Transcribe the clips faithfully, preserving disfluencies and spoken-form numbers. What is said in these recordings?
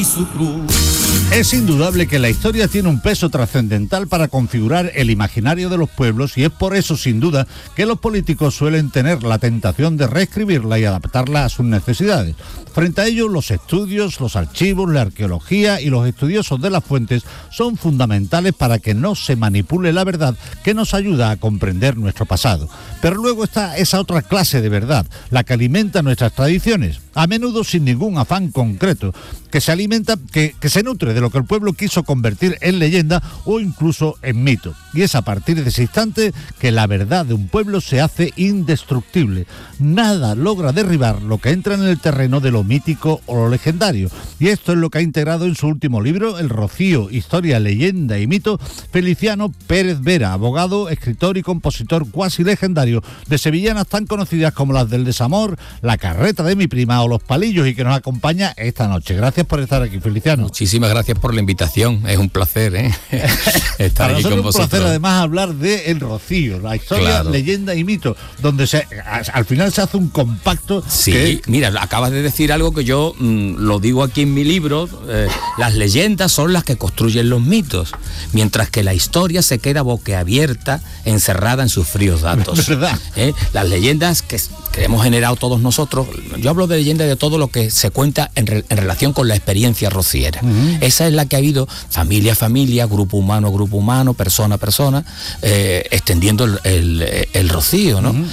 Es indudable que la historia tiene un peso trascendental para configurar el imaginario de los pueblos y es por eso, sin duda, que los políticos suelen tener la tentación de reescribirla y adaptarla a sus necesidades. Frente a ello, los estudios, los archivos, la arqueología y los estudiosos de las fuentes son fundamentales para que no se manipule la verdad que nos ayuda a comprender nuestro pasado. Pero luego está esa otra clase de verdad, la que alimenta nuestras tradiciones, a menudo sin ningún afán concreto, que se alimenta, que, que se nutre de lo que el pueblo quiso convertir en leyenda o incluso en mito. Y es a partir de ese instante que la verdad de un pueblo se hace indestructible. Nada logra derribar lo que entra en el terreno de lo mítico o lo legendario. Y esto es lo que ha integrado en su último libro, El Rocío, Historia, Leyenda y Mito, Feliciano Pérez Vera, abogado, escritor y compositor cuasi legendario de sevillanas tan conocidas como las del Desamor, La Carreta de mi prima o Los Palillos, y que nos acompaña esta noche. Gracias por estar aquí, Feliciano. Muchísimas gracias por la invitación, es un placer, ¿eh? estar Para aquí con nosotros vosotros. Es un placer además hablar de El Rocío, la historia, Claro. leyenda y mito, donde se, al final se hace un compacto. Sí, que... mira, acabas de decir algo que yo mmm, lo digo aquí en mi libro, eh, las leyendas son las que construyen los mitos, mientras que la historia se queda boquiabierta, encerrada en sus fríos datos. ¿Verdad? ¿Eh? Las leyendas que, que hemos generado todos nosotros, yo hablo de leyendas de todo lo que se cuenta en, re, en relación con la experiencia rociera. Uh-huh. Esa es la que ha habido familia a familia, grupo humano a grupo humano, persona a persona, eh, extendiendo el, el, el rocío, ¿no? Uh-huh.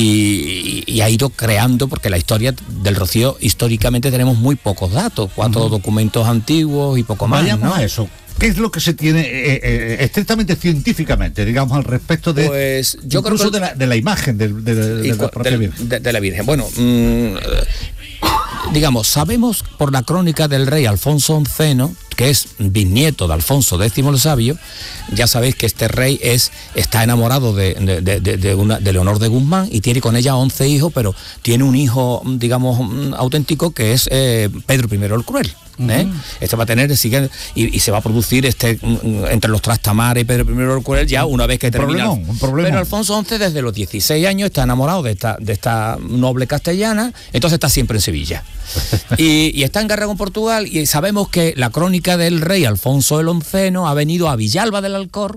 y, y ha ido creando, porque la historia del rocío históricamente tenemos muy pocos datos, cuatro uh-huh. documentos antiguos y poco más. Vayamos ¿no? a eso. ¿Qué es lo que se tiene eh, eh, estrictamente científicamente, digamos, al respecto de, pues, yo incluso creo que... de, la, de la imagen de, de, de, de la propia de, Virgen? De, de la Virgen. Bueno, mmm, digamos, sabemos por la crónica del rey Alfonso onceno, que es bisnieto de Alfonso décimo el Sabio. Ya sabéis que este rey es, está enamorado de, de, de, de, una, de Leonor de Guzmán y tiene con ella once hijos, pero tiene un hijo, digamos, auténtico, que es eh, Pedro primero el Cruel. ¿eh? Uh-huh. Este va a tener, sigue, y, y se va a producir este entre los Trastamara y Pedro primero el Cruel ya una vez que un termina. Problemón, un problemón. Pero Alfonso once desde los dieciséis años está enamorado de esta, de esta noble castellana, entonces está siempre en Sevilla. y, y está en guerra con Portugal, y sabemos que la crónica del rey Alfonso el onceno ha venido a Villalba del Alcor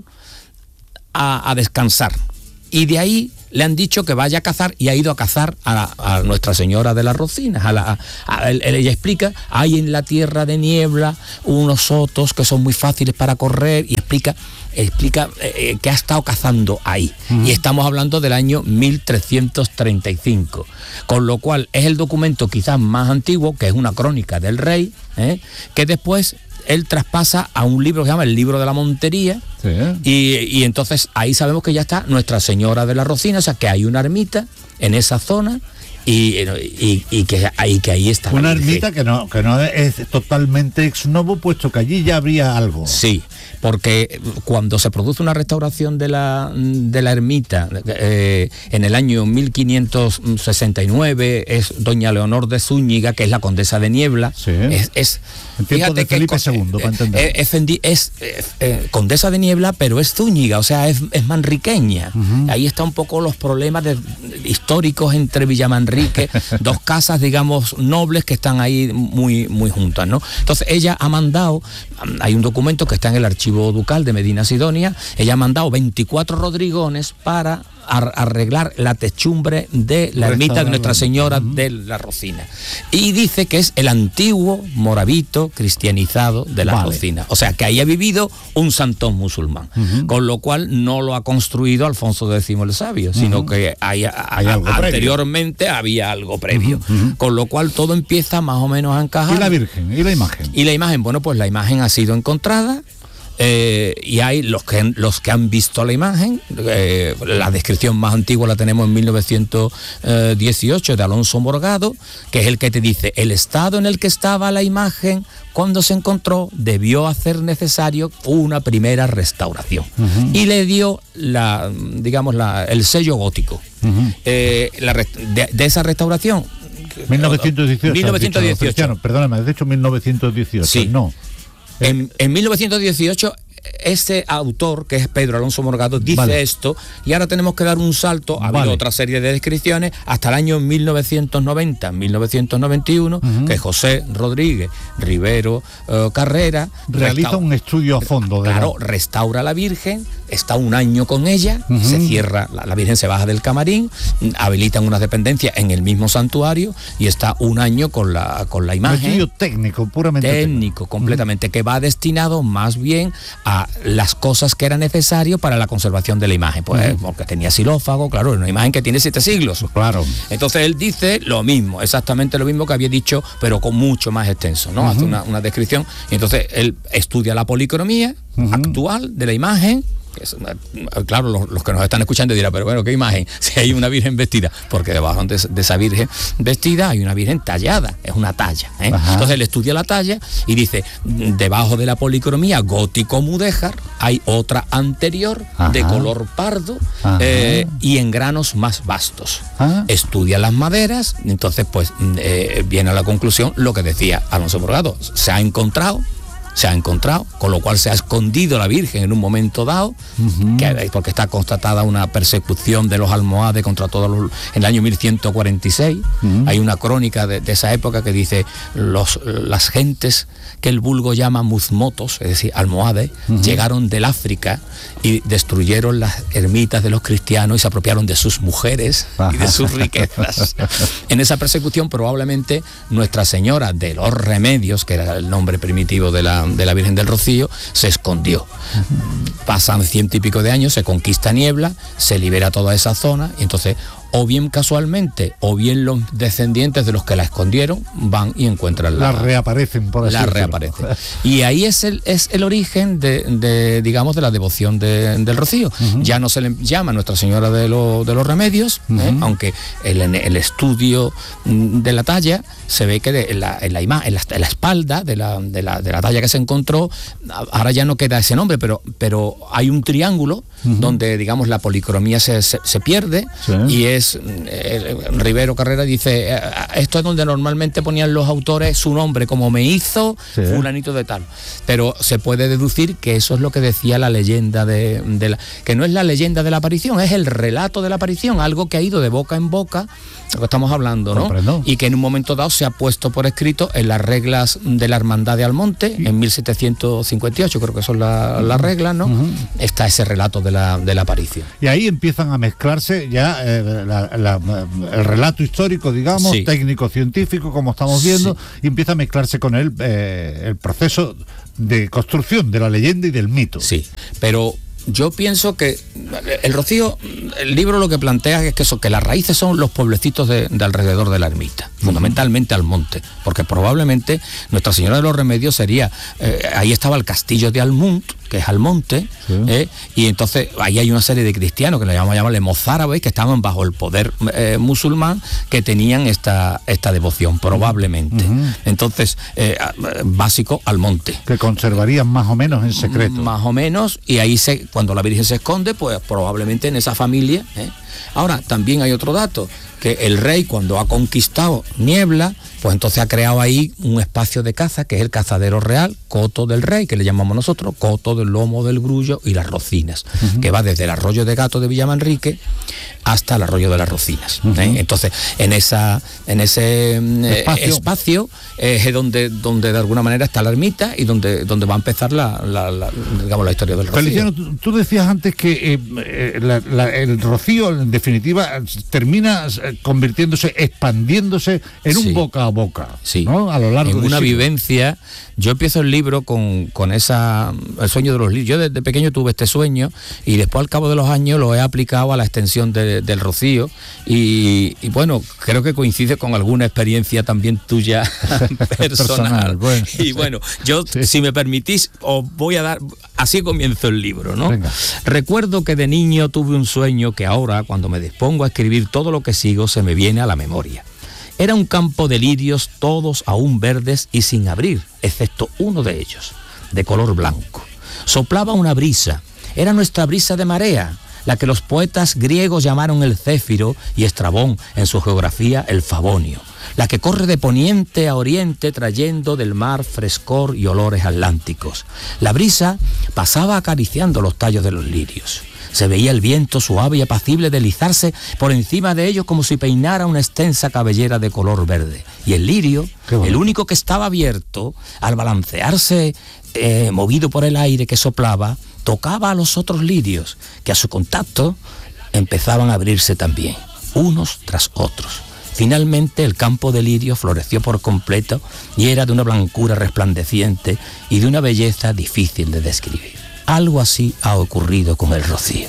a, a descansar, y de ahí le han dicho que vaya a cazar, y ha ido a cazar a, a Nuestra Señora de las Rocinas. A la, a, a, ella explica, hay en la tierra de niebla unos sotos que son muy fáciles para correr, y explica explica eh, que ha estado cazando ahí. Uh-huh. Y estamos hablando del año mil trescientos treinta y cinco, con lo cual es el documento quizás más antiguo, que es una crónica del rey, ¿eh? que después él traspasa a un libro que se llama el Libro de la Montería. Sí. y, y entonces ahí sabemos que ya está Nuestra Señora de la Rocina, o sea que hay una ermita en esa zona. Y, y, y, que, y que ahí está una ermita que no, que no es totalmente ex novo, puesto que allí ya habría algo. Sí, porque cuando se produce una restauración de la, de la ermita eh, en el año mil quinientos sesenta y nueve, es doña Leonor de Zúñiga, que es la condesa de Niebla. Sí. Es, es en tiempos de Felipe segundo, eh, para entender. Es, es, es eh, condesa de Niebla, pero es Zúñiga, o sea, es, es manriqueña. Uh-huh. Ahí está un poco los problemas de, históricos entre Villamanrique, dos casas, digamos, nobles que están ahí muy, muy juntas, ¿no? Entonces ella ha mandado, hay un documento que está en el archivo ducal de Medina Sidonia, ella ha mandado veinticuatro rodrigones para arreglar la techumbre de la ermita de Nuestra Señora uh-huh. de la Rocina, y dice que es el antiguo moravito cristianizado de la vale. Rocina, o sea que ahí ha vivido un santón musulmán, uh-huh. con lo cual no lo ha construido Alfonso décimo el Sabio, uh-huh. sino que hay, hay a, algo anteriormente previo. Había algo previo, uh-huh. con lo cual todo empieza más o menos a encajar. ¿Y la Virgen? ¿Y la imagen? Y la imagen, bueno, pues la imagen ha sido encontrada. Eh, y hay los que, los que han visto la imagen, eh, la descripción más antigua la tenemos en mil novecientos dieciocho de Alonso Morgado, que es el que te dice: el estado en el que estaba la imagen cuando se encontró debió hacer necesario una primera restauración. Uh-huh. Y le dio la, digamos, la, el sello gótico. Uh-huh. eh, la, de, de esa restauración mil novecientos dieciocho, mil novecientos dieciocho. Perdóname, has dicho mil novecientos dieciocho. Sí. No. En, en mil novecientos dieciocho ese autor, que es Pedro Alonso Morgado, dice vale. esto, y ahora tenemos que dar un salto, ha habido vale. otra serie de descripciones, hasta el año mil novecientos noventa, mil novecientos noventa y uno, uh-huh. que José Rodríguez Rivero uh, Carrera realiza restaura, un estudio a fondo. De claro, la... restaura a la Virgen, está un año con ella, uh-huh. se cierra, la, la Virgen se baja del camarín, habilitan unas dependencias en el mismo santuario y está un año con la, con la imagen. Un estudio técnico, puramente técnico. Técnico, completamente, uh-huh. que va destinado más bien a las cosas que era necesario para la conservación de la imagen, pues uh-huh. porque tenía xilófago, claro, una imagen que tiene siete siglos. Claro. Entonces él dice lo mismo, exactamente lo mismo que había dicho, pero con mucho más extenso, ¿no? Uh-huh. Hace una, una descripción, y entonces él estudia la policromía uh-huh. actual de la imagen. Es una, claro, los, los que nos están escuchando dirán, pero bueno, ¿qué imagen? Si hay una virgen vestida, porque debajo de, de esa virgen vestida hay una virgen tallada, es una talla, ¿eh? Entonces él estudia la talla y dice, debajo de la policromía gótico mudéjar hay otra anterior Ajá. de color pardo eh, y en granos más vastos. Ajá. Estudia las maderas, entonces pues eh, viene a la conclusión lo que decía Alonso Morgado, se ha encontrado se ha encontrado, con lo cual se ha escondido la Virgen en un momento dado, uh-huh. que, porque está constatada una persecución de los almohades contra todos los, en el año mil ciento cuarenta y seis, uh-huh. hay una crónica de, de esa época que dice, los, las gentes que el vulgo llama muzmotos, es decir, almohades, uh-huh. llegaron del África y destruyeron las ermitas de los cristianos y se apropiaron de sus mujeres uh-huh. y de sus riquezas. En esa persecución probablemente Nuestra Señora de los Remedios, que era el nombre primitivo de la de la Virgen del Rocío, se escondió. Pasan ciento y pico de años, se conquista Niebla, se libera toda esa zona y entonces o bien casualmente o bien los descendientes de los que la escondieron van y encuentran la... La reaparecen, por así La reaparecen. Y ahí es el, es el origen de, de, digamos, de la devoción de, del Rocío. Uh-huh. Ya no se le llama Nuestra Señora de, lo, de los Remedios, uh-huh. ¿eh? Aunque el, el estudio de la talla se ve que de, en, la, en, la ima, en, la, en la espalda de la, de, la, de la talla que se encontró, ahora ya no queda ese nombre, pero, pero hay un triángulo uh-huh. donde, digamos, la policromía se, se, se pierde, sí. y es eh, Rivero Carrera dice, eh, esto es donde normalmente ponían los autores su nombre, como me hizo sí. fulanito de tal, pero se puede deducir que eso es lo que decía la leyenda de, de la, que no es la leyenda de la aparición, es el relato de la aparición, algo que ha ido de boca en boca, lo que estamos hablando, ¿no? Comprendo. Y que en un momento dado se ha puesto por escrito en las reglas de la Hermandad de Almonte, sí. en mil setecientos cincuenta y ocho creo que son la, las reglas, ¿no? Uh-huh. Está ese relato de la, de la aparición. Y ahí empiezan a mezclarse ya eh, la, la, el relato histórico, digamos, sí. técnico-científico, como estamos viendo, sí. y empieza a mezclarse con él eh, el proceso de construcción de la leyenda y del mito. Sí, pero... Yo pienso que el Rocío, el libro lo que plantea es que, eso, que las raíces son los pueblecitos de, de alrededor de la ermita, uh-huh. fundamentalmente Almonte, porque probablemente Nuestra Señora de los Remedios sería, eh, ahí estaba el castillo de Almunt, que es Almonte, sí. eh, y entonces ahí hay una serie de cristianos que le llamamos llamarle mozárabes, que estaban bajo el poder eh, musulmán, que tenían esta, esta devoción, probablemente. Uh-huh. Entonces, eh, básico, Almonte. Que conservarían más o menos en secreto. Más o menos, y ahí se... Cuando la Virgen se esconde, pues probablemente en esa familia. ¿eh? Ahora, también hay otro dato, que el rey cuando ha conquistado Niebla, pues entonces ha creado ahí un espacio de caza, que es el cazadero real, Coto del Rey, que le llamamos nosotros, Coto del Lomo del Grullo y las Rocinas, uh-huh. que va desde el arroyo de Gato de Villamanrique hasta el arroyo de las Rocinas. Uh-huh. ¿eh? Entonces, en esa en ese espacio, eh, espacio eh, es donde, donde de alguna manera está la ermita y donde, donde va a empezar la, la, la, digamos, la historia del Rocío. Feliciano, tú, tú decías antes que eh, la, la, el Rocío, en definitiva, termina convirtiéndose, expandiéndose en sí. un boca a boca, sí. ¿no? A lo largo en de una siglos. Vivencia. Yo empiezo el libro con, con esa el sueño de los libros. Yo desde pequeño tuve este sueño y después al cabo de los años lo he aplicado a la extensión de, del Rocío y, y bueno, creo que coincide con alguna experiencia también tuya personal. personal bueno, y sí. bueno, yo sí. si me permitís os voy a dar, así comienzo el libro, ¿no? Venga. Recuerdo que de niño tuve un sueño que ahora, cuando me dispongo a escribir todo lo que sigo, se me viene a la memoria. Era un campo de lirios, todos aún verdes y sin abrir, excepto uno de ellos, de color blanco. Soplaba una brisa, era nuestra brisa de marea, la que los poetas griegos llamaron el Céfiro y Estrabón en su geografía el Favonio, la que corre de poniente a oriente trayendo del mar frescor y olores atlánticos. La brisa pasaba acariciando los tallos de los lirios. Se veía el viento suave y apacible deslizarse por encima de ellos como si peinara una extensa cabellera de color verde. Y el lirio, el único que estaba abierto, al balancearse, eh, movido por el aire que soplaba, tocaba a los otros lirios, que a su contacto empezaban a abrirse también, unos tras otros. Finalmente el campo de lirio floreció por completo y era de una blancura resplandeciente y de una belleza difícil de describir. Algo así ha ocurrido con el rocío.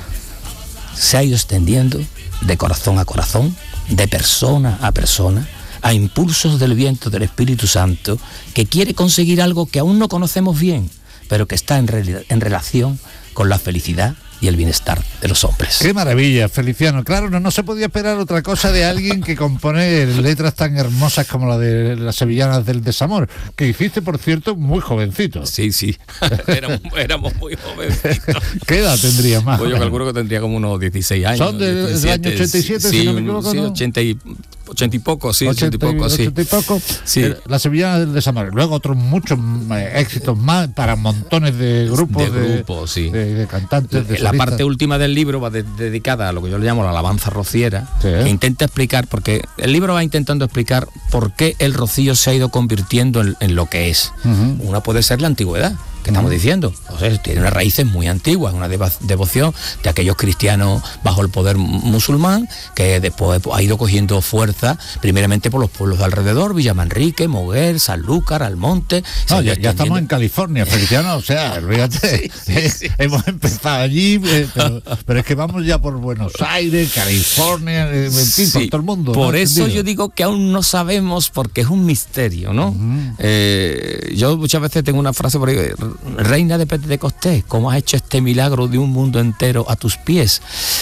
Se ha ido extendiendo de corazón a corazón, de persona a persona, a impulsos del viento del Espíritu Santo, que quiere conseguir algo que aún no conocemos bien, pero que está en, realidad, en relación con la felicidad y el bienestar de los hombres. ¡Qué maravilla, Feliciano! Claro, no, no se podía esperar otra cosa de alguien que compone letras tan hermosas como la de Las Sevillanas del Desamor, que hiciste, por cierto, muy jovencito. Sí, sí, éramos, éramos muy jovencitos. ¿Qué edad tendrías más? Pues yo calculo que tendría como unos dieciséis años. ¿Son de, diecisiete, del año ochenta y siete, sí, si no me equivoco? Sí, ¿no? ochenta y, ochenta y poco, sí, ochenta y poco, sí. ochenta y poco, sí. Eh, Las Sevillanas del Desamor. Luego otros muchos eh, éxitos más para montones de grupos, de, de, grupos, sí. de, de cantantes, de La solistas. parte última del libro va de, dedicada a lo que yo le llamo la alabanza rociera, sí. que intenta explicar, porque el libro va intentando explicar por qué el rocío se ha ido convirtiendo en, en lo que es. Uh-huh. Una puede ser la antigüedad, que estamos diciendo, o sea, tiene unas raíces muy antiguas, una devo- devoción de aquellos cristianos bajo el poder musulmán, que después ha ido cogiendo fuerza, primeramente por los pueblos de alrededor, Villamanrique, Moguer, Sanlúcar, Almonte. No, ya, ya estamos en California, Feliciano, o sea, olvídate, sí, sí, sí. hemos empezado allí, pero, pero es que vamos ya por Buenos Aires, California, en fin, sí, por todo el mundo. Por ¿no? eso ¿Entendido? yo digo que aún no sabemos, porque es un misterio, ¿no? Uh-huh. Eh, yo muchas veces tengo una frase por ahí, Reina de Pentecostés, ¿cómo has hecho este milagro de un mundo entero a tus pies?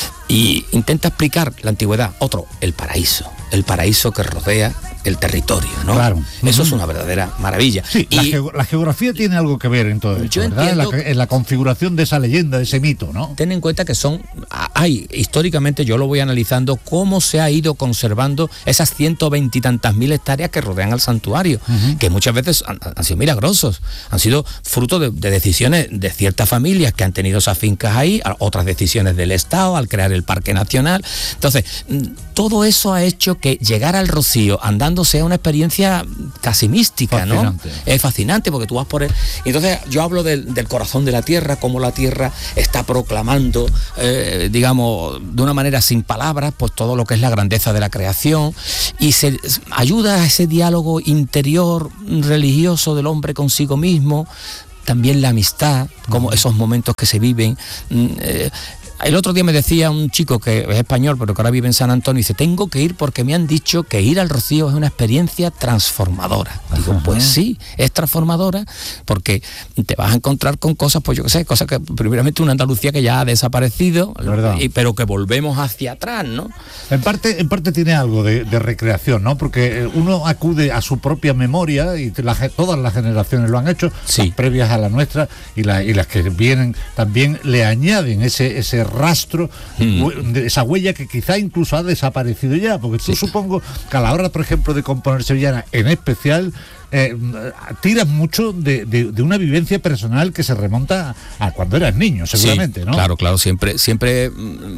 Y intenta explicar la antigüedad. Otro, el paraíso, el paraíso que rodea el territorio, ¿no? Claro. Eso uh-huh. es una verdadera maravilla. Sí, y la, ge- la geografía tiene algo que ver en todo esto, ¿verdad? En la, en la configuración de esa leyenda, de ese mito, ¿no? Ten en cuenta que son, hay, históricamente yo lo voy analizando, cómo se ha ido conservando esas ciento veinte y tantas mil hectáreas que rodean al santuario, uh-huh. que muchas veces han, han sido milagrosos, han sido fruto de, de decisiones de ciertas familias que han tenido esas fincas ahí, otras decisiones del Estado al crear el Parque Nacional. Entonces, todo eso ha hecho que llegar al Rocío andando sea una experiencia casi mística, fascinante. ¿No? Es fascinante porque tú vas por él. Entonces yo hablo del, del corazón de la tierra, cómo la tierra está proclamando, eh, digamos, de una manera sin palabras, pues todo lo que es la grandeza de la creación, y se ayuda a ese diálogo interior religioso del hombre consigo mismo, también la amistad, como esos momentos que se viven. Eh, El otro día me decía un chico que es español, pero que ahora vive en San Antonio, y dice, tengo que ir porque me han dicho que ir al Rocío es una experiencia transformadora. Digo, ajá, pues sí, es transformadora, porque te vas a encontrar con cosas, pues yo qué sé, cosas que primeramente una Andalucía que ya ha desaparecido, y, pero que volvemos hacia atrás, ¿no? En parte, en parte tiene algo de, de recreación, ¿no? Porque uno acude a su propia memoria, y la, todas las generaciones lo han hecho, sí, las previas a la nuestra, y, la, y las que vienen también le añaden ese, ese rastro, mm. de esa huella que quizá incluso ha desaparecido ya, porque tú sí. supongo que a la hora, por ejemplo, de componer sevillana en especial, eh, tiras mucho de, de, de una vivencia personal que se remonta a cuando eras niño, seguramente, sí, ¿no? Claro, claro, siempre, siempre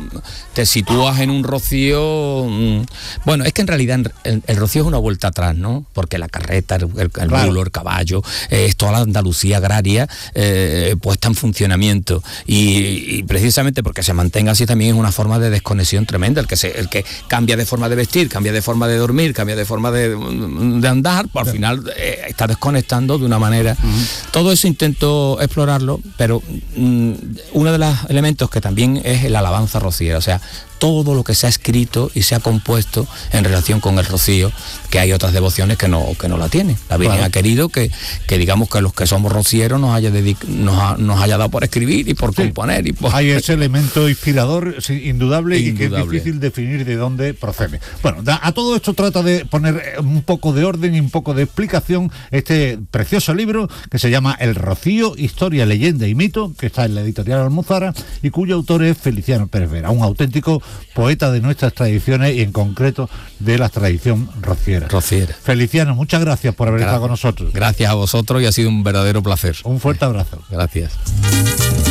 te sitúas en un Rocío. Bueno, es que en realidad el, el Rocío es una vuelta atrás, ¿no? Porque la carreta, el, el, el claro. mulo, el caballo, eh, es toda la Andalucía agraria eh, puesta en funcionamiento, y, y precisamente porque se mantenga así también es una forma de desconexión tremenda. El que se, el que cambia de forma de vestir, cambia de forma de dormir, cambia de forma de, de andar, pues al final eh, está desconectando de una manera. Uh-huh. Todo eso intento explorarlo, pero mm, uno de los elementos que también es la alabanza rociera, o sea, todo lo que se ha escrito y se ha compuesto en relación con el rocío, que hay otras devociones que no, que no la tienen. La Virgen Claro. ha querido que, que digamos que los que somos rocieros nos haya, dedic- nos, ha, nos haya dado por escribir y por Sí. componer. Y por... Hay ese elemento inspirador, sí, indudable, y que es Indudable. difícil definir de dónde procede. Bueno, da- a todo esto trata de poner eh, un poco de orden y un poco de explicación este precioso libro que se llama El Rocío, Historia, Leyenda y Mito, que está en la editorial Almuzara y cuyo autor es Feliciano Pérez Vera, un auténtico poeta de nuestras tradiciones y en concreto de la tradición rociera. Rociera. Feliciano, muchas gracias por haber Gracias. estado con nosotros. Gracias a vosotros y ha sido un verdadero placer. Un fuerte abrazo. Gracias.